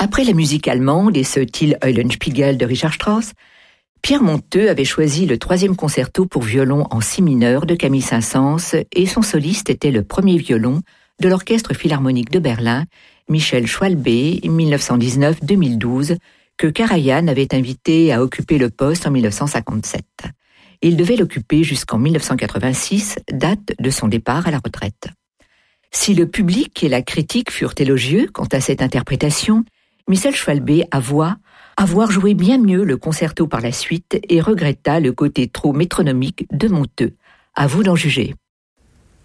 Après la musique allemande et ce Till Eulenspiegel de Richard Strauss, Pierre Monteux avait choisi le 3e concerto pour violon en si mineur de Camille Saint-Saëns et son soliste était le premier violon de l'Orchestre Philharmonique de Berlin, Michel Schwalbe, 1919-2012, que Karajan avait invité à occuper le poste en 1957. Il devait l'occuper jusqu'en 1986, date de son départ à la retraite. Si le public et la critique furent élogieux quant à cette interprétation, Michel Schwalbe avoua avoir joué bien mieux le concerto par la suite et regretta le côté trop métronomique de Monteux. À vous d'en juger.